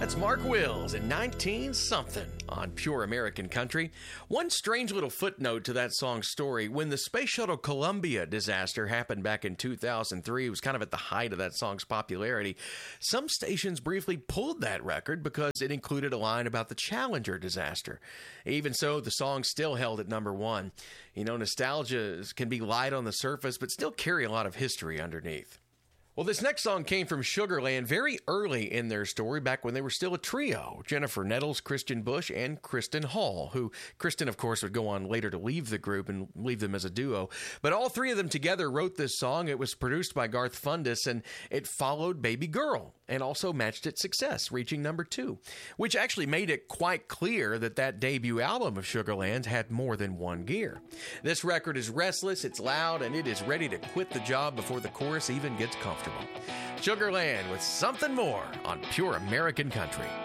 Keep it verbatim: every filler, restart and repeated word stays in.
That's Mark Wills in nineteen something on Pure American Country. One strange little footnote to that song's story: when the Space Shuttle Columbia disaster happened back in two thousand three, it was kind of at the height of that song's popularity. Some stations briefly pulled that record because it included a line about the Challenger disaster. Even so, the song still held at number one. You know, nostalgia can be light on the surface, but still carry a lot of history underneath. Well, this next song came from Sugarland very early in their story, back when they were still a trio: Jennifer Nettles, Christian Bush, and Kristen Hall, who Kristen, of course, would go on later to leave the group and leave them as a duo. But all three of them together wrote this song. It was produced by Garth Fundus, and it followed Baby Girl and also matched its success, reaching number two, which actually made it quite clear that that debut album of Sugarland had more than one gear. This record is restless, it's loud, and it is ready to quit the job before the chorus even gets comfortable. Sugarland with Something More on Pure American Country.